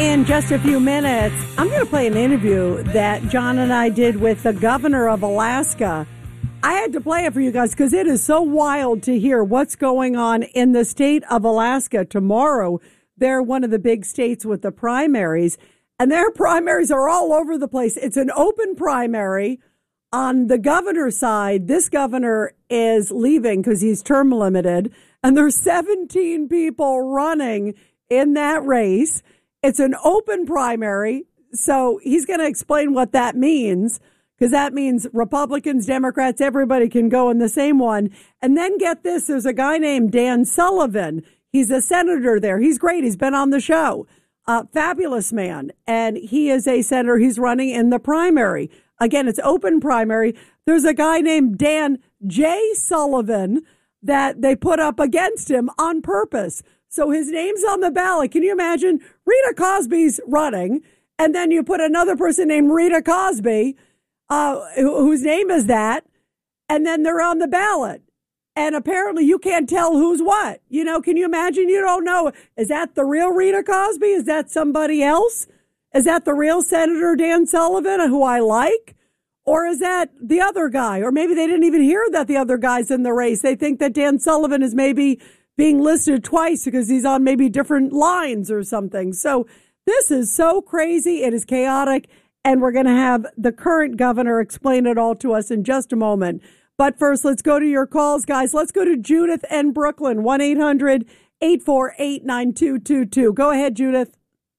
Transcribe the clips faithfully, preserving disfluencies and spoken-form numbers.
In just a few minutes, I'm going to play an interview that John and I did with the governor of Alaska. I had to play it for you guys because it is so wild to hear what's going on in the state of Alaska tomorrow. They're one of the big states with the primaries, and their primaries are all over the place. It's an open primary. On the governor's side, this governor is leaving because he's term limited, and there's seventeen people running in that race. It's an open primary, so he's going to explain what that means, because that means Republicans, Democrats, everybody can go in the same one. And then get this, there's a guy named Dan Sullivan. He's a senator there. He's great. He's been on the show. Uh, fabulous man. And he is a senator. He's running in the primary. Again, it's open primary. There's a guy named Dan J. Sullivan that they put up against him on purpose. So his name's on the ballot. Can you imagine? Rita Cosby's running, and then you put another person named Rita Cosby, uh, whose name is that, and then they're on the ballot. And apparently you can't tell who's what. You know, can you imagine? You don't know. Is that the real Rita Cosby? Is that somebody else? Is that the real Senator Dan Sullivan, who I like? Or is that the other guy? Or maybe they didn't even hear that the other guy's in the race. They think that Dan Sullivan is maybe being listed twice because he's on maybe different lines or something. So this is so crazy. It is chaotic. And we're going to have the current governor explain it all to us in just a moment. But first, let's go to your calls, guys. Let's go to Judith in Brooklyn, one eight hundred eight four eight nine two two two. Go ahead, Judith.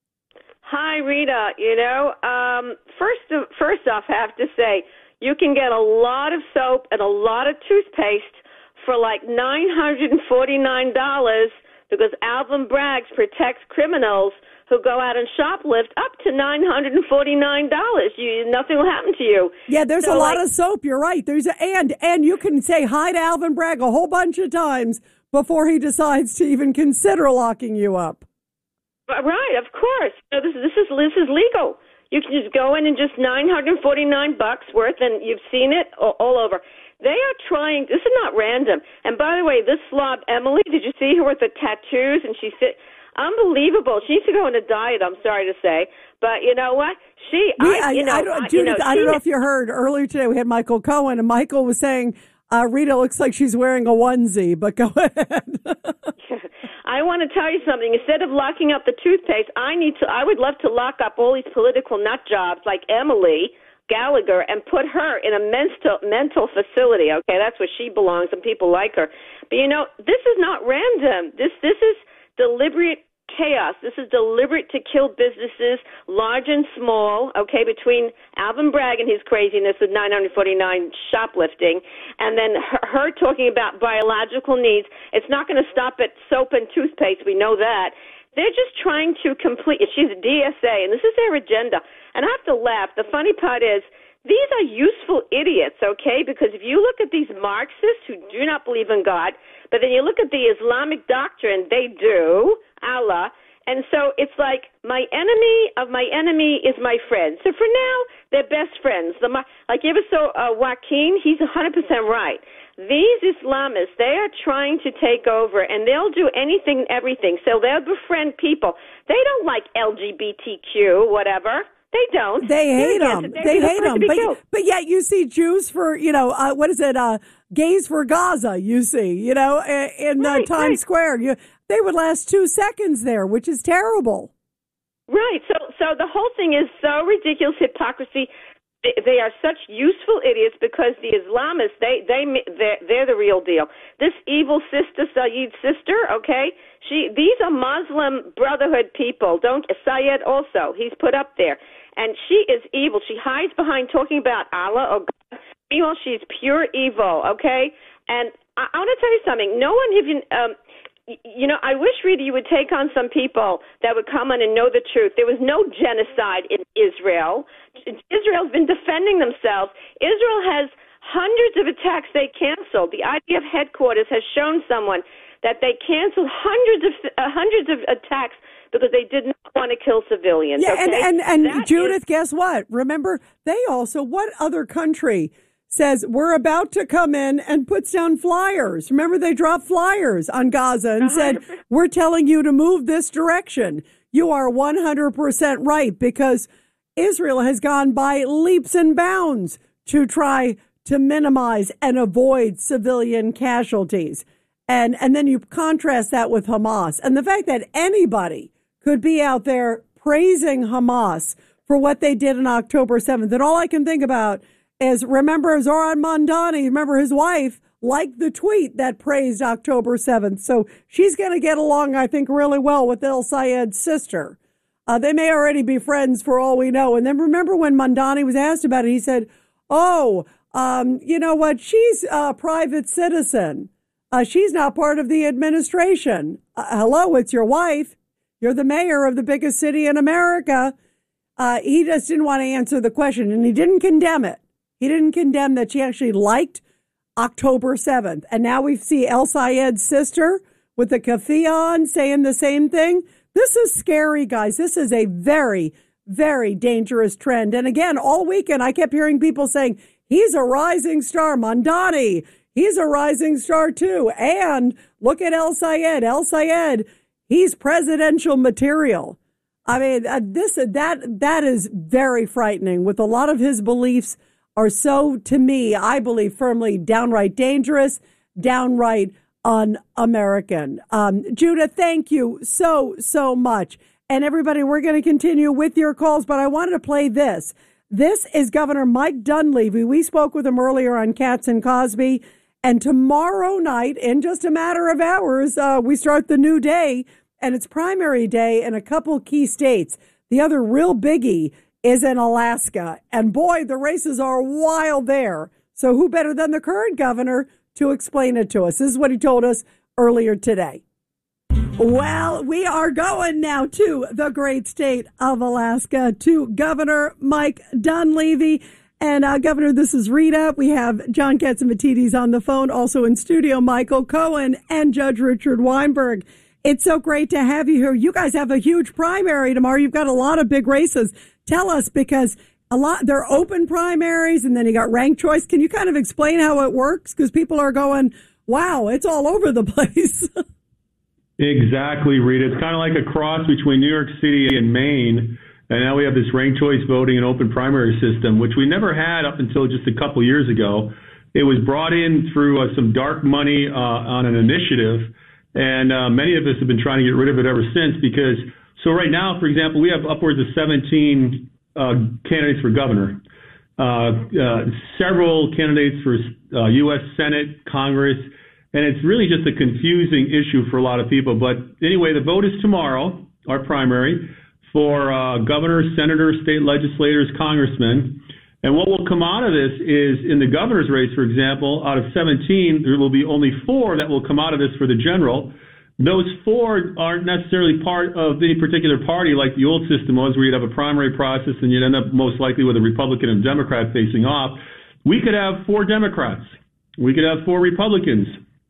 Hi, Rita. You know, um, first, first off, I have to say, you can get a lot of soap and a lot of toothpaste for like nine hundred forty-nine dollars because Alvin Braggs protects criminals who go out and shoplift up to nine hundred forty-nine dollars. You, nothing will happen to you. Yeah, there's so a lot like, of soap. You're right. There's a, and and you can say hi to Alvin Bragg a whole bunch of times before he decides to even consider locking you up. Right, of course. So this, this is this is legal. You can just go in and just nine hundred forty-nine bucks worth, and you've seen it all, all over. They are trying. This is not random. And by the way, this slob Emily, did you see her with the tattoos? And she fit unbelievable. She needs to go on a diet. I'm sorry to say, but you know what? She, yeah, I, you know, I don't, I, Judith, you know, I don't know if you heard earlier today. We had Michael Cohen, and Michael was saying, uh, "Rita looks like she's wearing a onesie." But go ahead. I want to tell you something. Instead of locking up the toothpaste, I need to. I would love to lock up all these political nut jobs like Emily Gallagher and put her in a mental mental facility. Okay, that's where she belongs, and people like her. But you know, this is not random. This this is deliberate chaos. This is deliberate to kill businesses, large and small. Okay, between Alvin Bragg and his craziness with nine hundred forty-nine shoplifting, and then her, her talking about biological needs. It's not going to stop at soap and toothpaste. We know that. They're just trying to complete. She's a D S A, and this is their agenda. And I have to laugh. The funny part is, these are useful idiots, okay? Because if you look at these Marxists who do not believe in God, but then you look at the Islamic doctrine, they do, Allah. And so it's like, my enemy of my enemy is my friend. So for now, they're best friends. The, like you ever saw uh, Joaquin? He's one hundred percent right. These Islamists, they are trying to take over, and they'll do anything and everything. So they'll befriend people. They don't like L G B T Q, whatever. They don't. They hate them. They hate them. But, but yet you see Jews for, you know, uh, what is it, uh, gays for Gaza, you see, you know, in uh, right, Times right. Square. You, they would last two seconds there, which is terrible. Right. So, so the whole thing is so ridiculous, hypocrisy. They are such useful idiots because the Islamists, they, they, they're, they're the real deal. This evil sister, Saeed's sister, okay, she, these are Muslim Brotherhood people. Don't, Syed also, he's put up there. And she is evil. She hides behind talking about Allah or God. Meanwhile, she's pure evil, okay? And I, I want to tell you something. No one even, um, you know, I wish, Rita, you would take on some people that would come on and know the truth. There was no genocide in Israel. Israel's been defending themselves. Israel has hundreds of attacks they canceled. The I D F headquarters has shown someone that they canceled hundreds of uh, hundreds of attacks because they did not want to kill civilians. Yeah, okay? and, and, and Judith, is- guess what? Remember, they also, what other country says we're about to come in and puts down flyers? Remember, they dropped flyers on Gaza and said, we're telling you to move this direction. you are one hundred percent right, because Israel has gone by leaps and bounds to try to minimize and avoid civilian casualties. And, and then you contrast that with Hamas. And the fact that anybody could be out there praising Hamas for what they did on October seventh. And all I can think about is, remember Zoran Mandani, remember his wife, liked the tweet that praised October seventh. So she's going to get along, I think, really well with El Sayed's sister. Uh, they may already be friends for all we know. And then remember when Mandani was asked about it, he said, oh, um, you know what? She's a private citizen. Uh, she's not part of the administration. Uh, hello, it's your wife. You're the mayor of the biggest city in America. Uh, he just didn't want to answer the question, and he didn't condemn it. He didn't condemn that she actually liked October seventh. And now we see El Sayed's sister with the keffiyeh on saying the same thing. This is scary, guys. This is a very, very dangerous trend. And again, all weekend, I kept hearing people saying, he's a rising star. Mandani, he's a rising star too. And look at El Sayed. El Sayed, he's presidential material. I mean, uh, this that that is very frightening. With a lot of his beliefs are so, to me, I believe firmly, downright dangerous, downright un-American. Um, Judah, thank you so, so much. And everybody, we're going to continue with your calls, but I wanted to play this. This is Governor Mike Dunleavy. We spoke with him earlier on Katz and Cosby. And tomorrow night, in just a matter of hours, uh, we start the new day, and it's primary day in a couple key states. The other real biggie is in Alaska. And boy, the races are wild there. So who better than the current governor to explain it to us? This is what he told us earlier today. Well, we are going now to the great state of Alaska, to Governor Mike Dunleavy. And, uh, Governor, this is Rita. We have John Catsimatidis on the phone, also in studio, Michael Cohen and Judge Richard Weinberg. It's so great to have you here. You guys have a huge primary tomorrow. You've got a lot of big races. Tell us, because a lot, they're open primaries, and then you got ranked choice. Can you kind of explain how it works? Because people are going, wow, it's all over the place. Exactly, Rita. It's kind of like a cross between New York City and Maine. And now we have this ranked choice voting and open primary system, which we never had up until just a couple years ago. It was brought in through uh, some dark money uh, on an initiative. And uh, many of us have been trying to get rid of it ever since, because so right now, for example, we have upwards of seventeen uh, candidates for governor, uh, uh, several candidates for uh, U S Senate, Congress, and it's really just a confusing issue for a lot of people. But anyway, the vote is tomorrow, our primary, for uh, governors, senators, state legislators, congressmen. And what will come out of this is, in the governor's race, for example, out of seventeen, there will be only four that will come out of this for the general. Those four aren't necessarily part of any particular party like the old system was, where you'd have a primary process and you'd end up most likely with a Republican and Democrat facing off. We could have four Democrats. We could have four Republicans.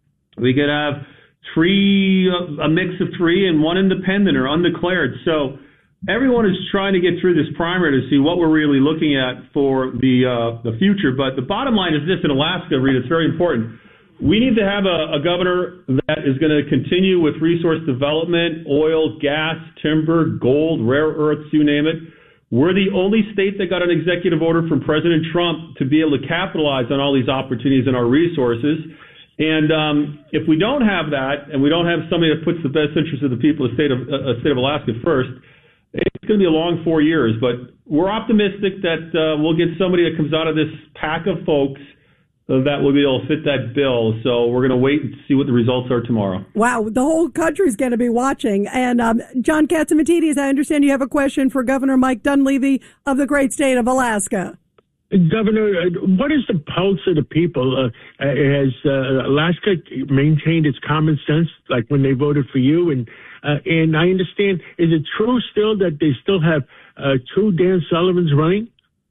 We could have three, a mix of three, and one independent or undeclared. So everyone is trying to get through this primary to see what we're really looking at for the uh, the future. But the bottom line is this: in Alaska, Rita, it's very important. We need to have a, a governor that is going to continue with resource development, oil, gas, timber, gold, rare earths, you name it. We're the only state that got an executive order from President Trump to be able to capitalize on all these opportunities and our resources. And um, if we don't have that, and we don't have somebody that puts the best interest of the people of the state of, uh, state of Alaska first, it's going to be a long four years. But we're optimistic that uh, we'll get somebody that comes out of this pack of folks that will be able to fit that bill. So we're going to wait and see what the results are tomorrow. Wow, the whole country's going to be watching. And um, John Catsimatidis, I understand you have a question for Governor Mike Dunleavy of the great state of Alaska. Governor, what is the pulse of the people? Uh, has uh, Alaska maintained its common sense, like when they voted for you? And uh, and I understand, is it true still that they still have uh, two Dan Sullivans running?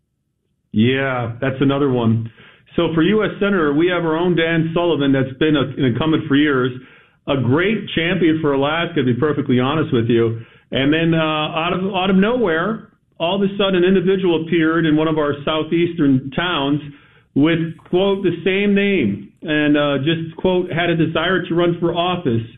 Yeah, that's another one. So for U S Senator, we have our own Dan Sullivan that's been a, an incumbent for years, a great champion for Alaska, to be perfectly honest with you. And then uh, out of out of nowhere, all of a sudden, an individual appeared in one of our southeastern towns with, quote, the same name and uh, just, quote, had a desire to run for office.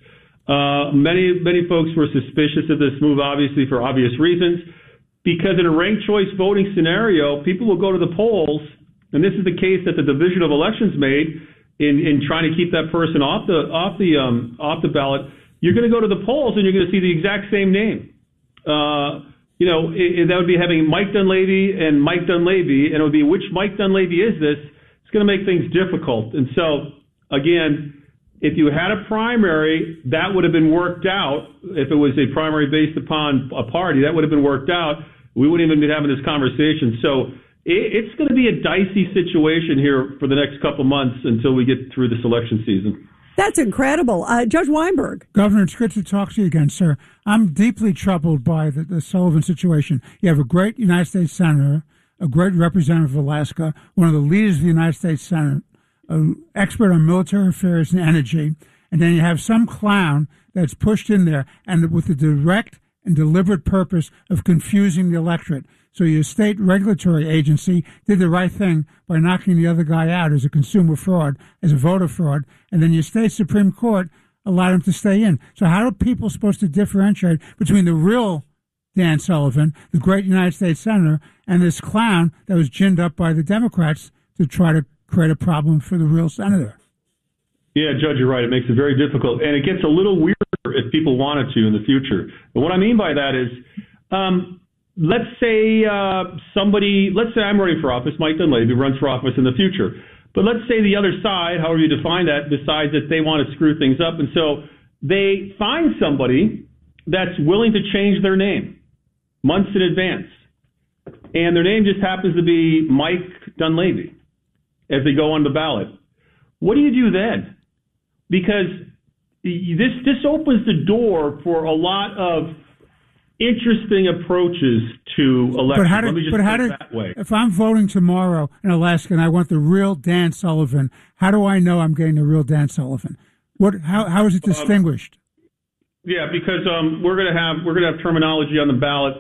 Uh, many, many folks were suspicious of this move, obviously, for obvious reasons, because in a ranked choice voting scenario, people will go to the polls, and this is the case that the Division of Elections made in, in trying to keep that person off the off the um, off the ballot. You're going to go to the polls, and you're going to see the exact same name. Uh, you know, it, it, that would be having Mike Dunleavy and Mike Dunleavy, and it would be which Mike Dunleavy is this? It's going to make things difficult. And so, again, if you had a primary, that would have been worked out. If it was a primary based upon a party, that would have been worked out. We wouldn't even be having this conversation. So it, it's going to be a dicey situation here for the next couple months until we get through this election season. That's incredible. Uh, Judge Weinberg. Governor, it's good to talk to you again, sir. I'm deeply troubled by the, the Sullivan situation. You have a great United States Senator, a great representative of Alaska, one of the leaders of the United States Senate, an expert on military affairs and energy, and then you have some clown that's pushed in there and with the direct and deliberate purpose of confusing the electorate. So your state regulatory agency did the right thing by knocking the other guy out as a consumer fraud, as a voter fraud, and then your state Supreme Court allowed him to stay in. So how are people supposed to differentiate between the real Dan Sullivan, the great United States Senator, and this clown that was ginned up by the Democrats to try to create a problem for the real senator? Yeah, Judge, you're right. It makes it very difficult. And it gets a little weirder if people wanted to in the future. But what I mean by that is, um, let's say uh, somebody, let's say I'm running for office, Mike Dunleavy runs for office in the future. But let's say the other side, however you define that, decides that they want to screw things up. And so they find somebody that's willing to change their name months in advance. And their name just happens to be Mike Dunleavy as they go on the ballot. What do you do then? Because this this opens the door for a lot of interesting approaches to elections. But how do, Let me just but how put it do, that way. If I'm voting tomorrow in Alaska and I want the real Dan Sullivan, how do I know I'm getting the real Dan Sullivan? What? How how is it distinguished? Um, yeah, because um, we're going to have we're going to have terminology on the ballot,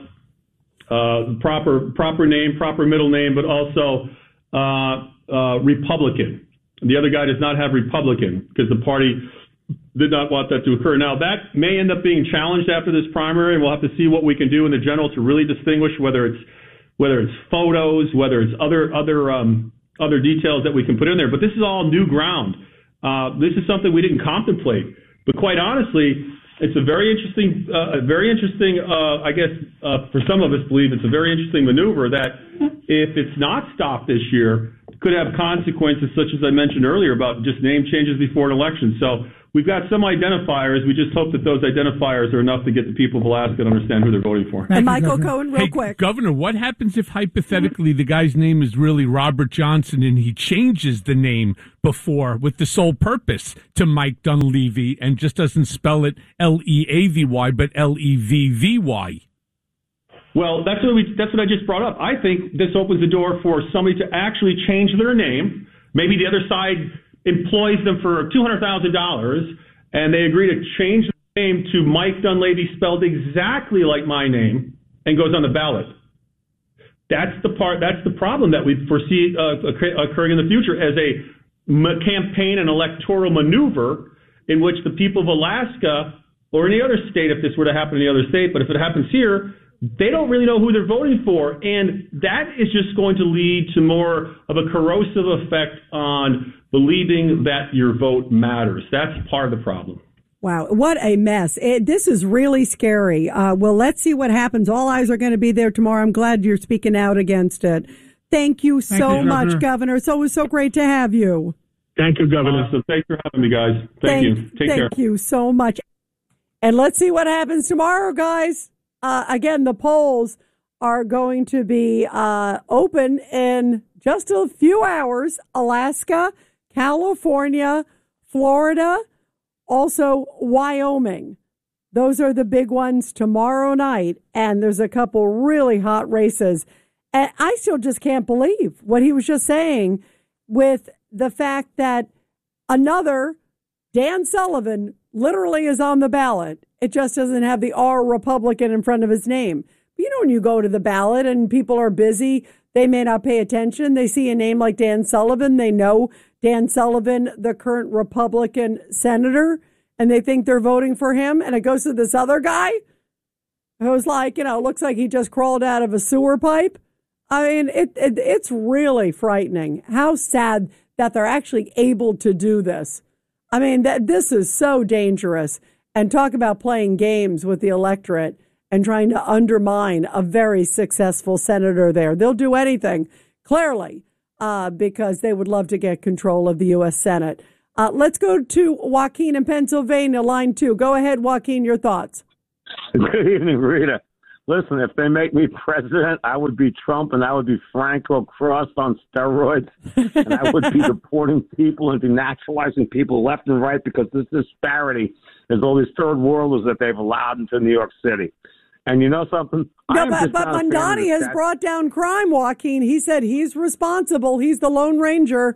uh, proper proper name, proper middle name, but also uh, uh, Republican. The other guy does not have Republican because the party did not want that to occur. Now, that may end up being challenged after this primary, and we'll have to see what we can do in the general to really distinguish whether it's whether it's photos, whether it's other other um, other details that we can put in there. But this is all new ground. Uh, this is something we didn't contemplate. But quite honestly, it's a very interesting, uh, a very interesting. Uh, I guess uh, for some of us, believe it's a very interesting maneuver that if it's not stopped this year, could have consequences such as I mentioned earlier about just name changes before an election. So we've got some identifiers. We just hope that those identifiers are enough to get the people of Alaska to understand who they're voting for. And Michael Cohen, real hey, quick. Governor, what happens if hypothetically the guy's name is really Robert Johnson and he changes the name before with the sole purpose to Mike Dunleavy and just doesn't spell it L E A V Y but L E V V Y? Well, that's what we, that's what I just brought up. I think this opens the door for somebody to actually change their name. Maybe the other side employs them for two hundred thousand dollars, and they agree to change the name to Mike Dunleavy, spelled exactly like my name, and goes on the ballot. That's the part. That's the problem that we foresee uh, occurring in the future as a campaign and electoral maneuver in which the people of Alaska or any other state, if this were to happen in any other state, but if it happens here, they don't really know who they're voting for, and that is just going to lead to more of a corrosive effect on believing that your vote matters. That's part of the problem. Wow, what a mess. It, this is really scary. Uh, well, let's see what happens. All eyes are going to be there tomorrow. I'm glad you're speaking out against it. Thank you so Thank you, much, Governor. Governor. It's always so great to have you. Thank you, Governor. Awesome. Thanks for having me, guys. Thank, Thank you. Take thank care. you so much. And let's see what happens tomorrow, guys. Uh, again, the polls are going to be uh, open in just a few hours. Alaska, California, Florida, also Wyoming. Those are the big ones tomorrow night. And there's a couple really hot races. And I still just can't believe what he was just saying with the fact that another Dan Sullivan literally is on the ballot. It just doesn't have the R Republican in front of his name. You know, when you go to the ballot and people are busy, they may not pay attention. They see a name like Dan Sullivan. They know Dan Sullivan, the current Republican senator, and they think they're voting for him, and it goes to this other guy who's like, you know, looks like he just crawled out of a sewer pipe. I mean, it, it it's really frightening. How sad that they're actually able to do this. I mean, that this is so dangerous. And talk about playing games with the electorate and trying to undermine a very successful senator there. They'll do anything, clearly, uh, because they would love to get control of the U S Senate. Uh, let's go to Joaquin in Pennsylvania, line two. Go ahead, Joaquin, your thoughts. Good evening, Rita. Listen, if they make me president, I would be Trump and I would be Franco Cross on steroids. And I would be deporting people and denaturalizing people left and right because this disparity is all these third worlders that they've allowed into New York City. And you know something? No, but, but Mondani has brought down crime, Joaquin. He said he's responsible. He's the Lone Ranger.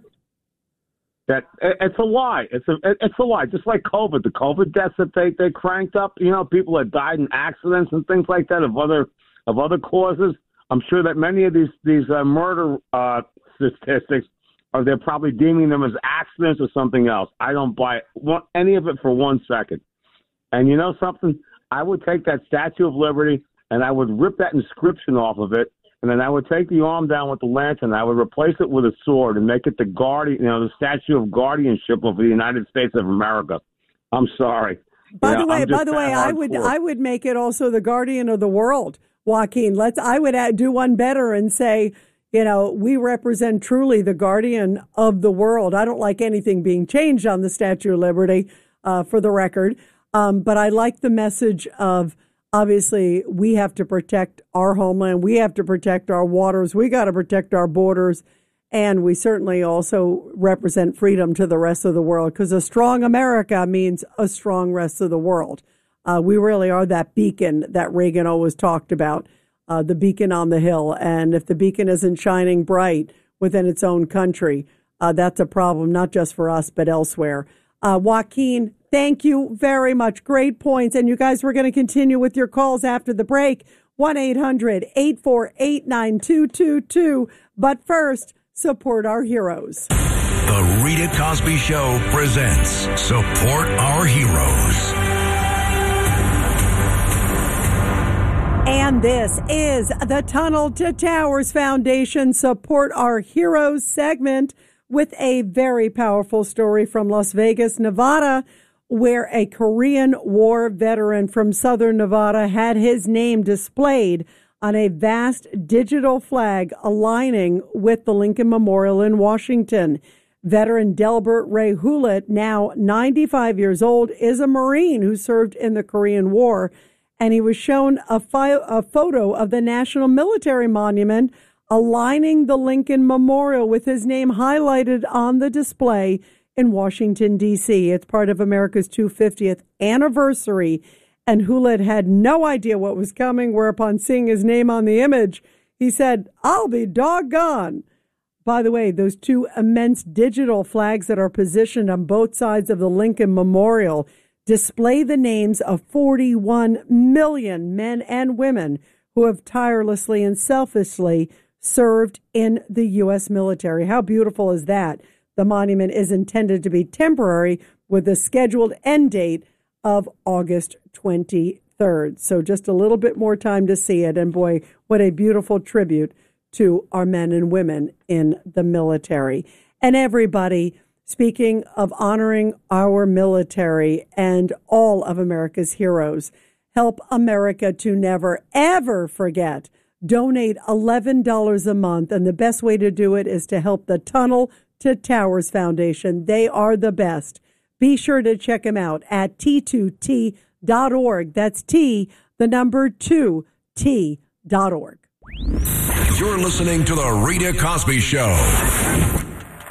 That it's a lie. It's a it's a lie. Just like COVID, the COVID deaths that they, they cranked up. You know, people that died in accidents and things like that of other of other causes. I'm sure that many of these these uh, murder uh, statistics are they're probably deeming them as accidents or something else. I don't buy any of it for one second. And you know something? I would take that Statue of Liberty and I would rip that inscription off of it. And then I would take the arm down with the lantern. I would replace it with a sword and make it the guardian, you know, the statue of guardianship of the United States of America. I'm sorry. By you the know, way, by the way, I would hardcore. I would make it also the guardian of the world, Joaquin. Let's I would add, do one better and say, you know, we represent truly the guardian of the world. I don't like anything being changed on the Statue of Liberty, uh, for the record, um, but I like the message of. Obviously, we have to protect our homeland. We have to protect our waters. We got to protect our borders. And we certainly also represent freedom to the rest of the world because a strong America means a strong rest of the world. Uh, we really are that beacon that Reagan always talked about, uh, the beacon on the hill. And if the beacon isn't shining bright within its own country, uh, that's a problem, not just for us, but elsewhere. Uh, Joaquin, thank you very much. Great points. And you guys, we're going to continue with your calls after the break. one eight hundred eight four eight nine two two two. But first, support our heroes. The Rita Cosby Show presents Support Our Heroes. And this is the Tunnel to Towers Foundation Support Our Heroes segment with a very powerful story from Las Vegas, Nevada, where a Korean War veteran from Southern Nevada had his name displayed on a vast digital flag aligning with the Lincoln Memorial in Washington. Veteran Delbert Ray Hewlett, now ninety-five years old, is a Marine who served in the Korean War, and he was shown a, fi- a photo of the National Military Monument aligning the Lincoln Memorial with his name highlighted on the display in Washington, D C. It's part of America's two hundred fiftieth anniversary, and Hewlett had no idea what was coming, whereupon seeing his name on the image, he said, "I'll be doggone." By the way, those two immense digital flags that are positioned on both sides of the Lincoln Memorial display the names of forty-one million men and women who have tirelessly and selflessly served in the U S military. How beautiful is that? The monument is intended to be temporary with a scheduled end date of August twenty-third. So just a little bit more time to see it. And boy, what a beautiful tribute to our men and women in the military. And everybody, speaking of honoring our military and all of America's heroes, help America to never, ever forget. Donate eleven dollars a month, and the best way to do it is to help the Tunnel to Towers Foundation. They are the best. Be sure to check them out at T two T dot org. That's T, the number two, T dot org. You're listening to The Rita Cosby Show.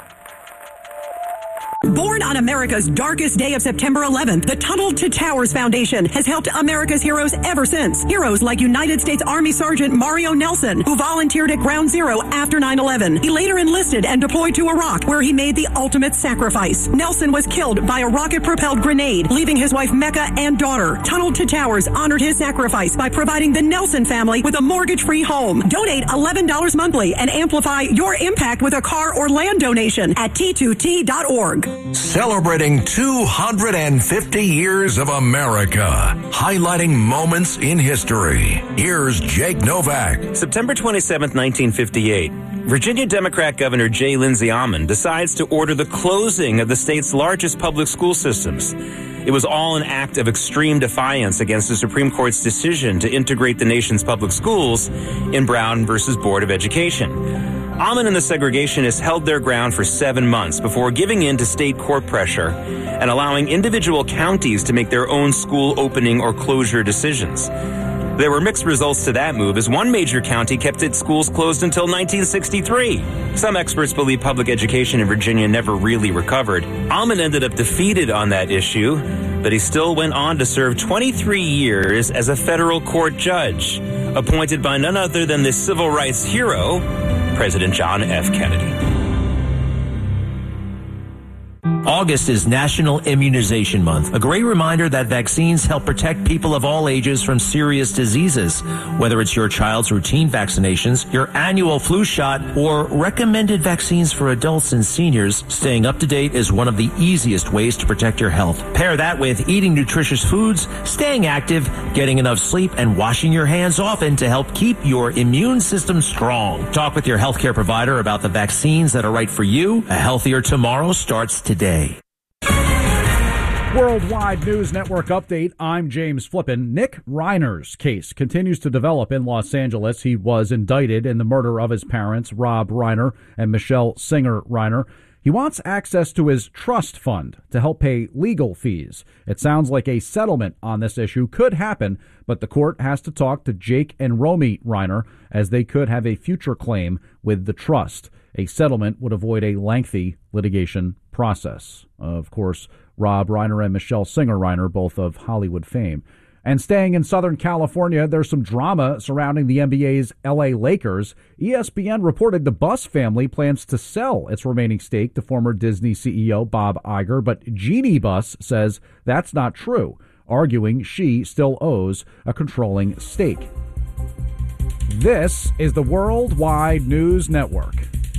Born on America's darkest day of September eleventh, the Tunnel to Towers Foundation has helped America's heroes ever since. Heroes like United States Army Sergeant Mario Nelson, who volunteered at Ground Zero after nine eleven. He later enlisted and deployed to Iraq, where he made the ultimate sacrifice. Nelson was killed by a rocket-propelled grenade, leaving his wife Mecca and daughter. Tunnel to Towers honored his sacrifice by providing the Nelson family with a mortgage-free home. Donate eleven dollars monthly and amplify your impact with a car or land donation at T two T dot org. Celebrating two hundred fifty years of America, highlighting moments in history. Here's Jake Novak. September twenty-seventh, nineteen fifty-eight. Virginia Democrat Governor J. Lindsay Almond decides to order the closing of the state's largest public school systems. It was all an act of extreme defiance against the Supreme Court's decision to integrate the nation's public schools in Brown versus Board of Education. Almond and the segregationists held their ground for seven months before giving in to state court pressure and allowing individual counties to make their own school opening or closure decisions. There were mixed results to that move, as one major county kept its schools closed until nineteen sixty-three. Some experts believe public education in Virginia never really recovered. Almond ended up defeated on that issue, but he still went on to serve twenty-three years as a federal court judge, appointed by none other than the civil rights hero, President John F. Kennedy. August is National Immunization Month, a great reminder that vaccines help protect people of all ages from serious diseases. Whether it's your child's routine vaccinations, your annual flu shot, or recommended vaccines for adults and seniors, staying up to date is one of the easiest ways to protect your health. Pair that with eating nutritious foods, staying active, getting enough sleep, and washing your hands often to help keep your immune system strong. Talk with your healthcare provider about the vaccines that are right for you. A healthier tomorrow starts today. Worldwide News Network update. I'm James Flippin. Nick Reiner's case continues to develop in Los Angeles. He was indicted in the murder of his parents, Rob Reiner and Michelle Singer Reiner. He wants access to his trust fund to help pay legal fees. It sounds like a settlement on this issue could happen, but the court has to talk to Jake and Romy Reiner, as they could have a future claim with the trust. A settlement would avoid a lengthy litigation process. Of course, Rob Reiner and Michelle Singer Reiner, both of Hollywood fame. And staying in Southern California, there's some drama surrounding the N B A's L A Lakers. E S P N reported the Buss family plans to sell its remaining stake to former Disney C E O Bob Iger, but Jeannie Buss says that's not true, arguing she still owes a controlling stake. This is the Worldwide News Network.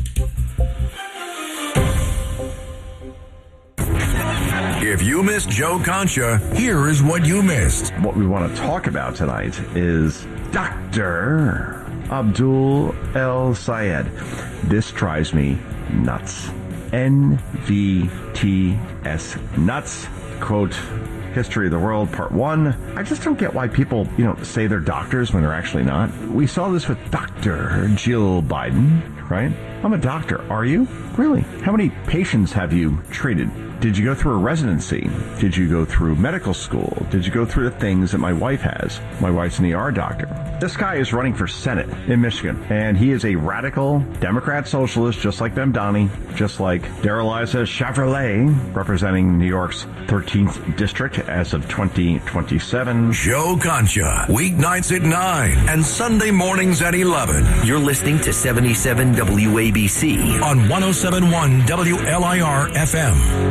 If you missed Joe Concha, here is what you missed. What we want to talk about tonight is Doctor Abdul El Sayed. This drives me nuts. N V T S, nuts. Quote, History of the World, Part one. I just don't get why people, you know, say they're doctors when they're actually not. We saw this with Doctor Jill Biden, right? I'm a doctor. Are you? Really? How many patients have you treated? Did you go through a residency? Did you go through medical school? Did you go through the things that my wife has? My wife's an E R doctor. This guy is running for Senate in Michigan, and he is a radical Democrat socialist, just like Mamdani, just like Dareliza Chevrolet, representing New York's thirteenth district as of twenty twenty-seven. Joe Concha, weeknights at nine and Sunday mornings at eleven. You're listening to seventy-seven W A B C on one oh seven point one W L I R F M.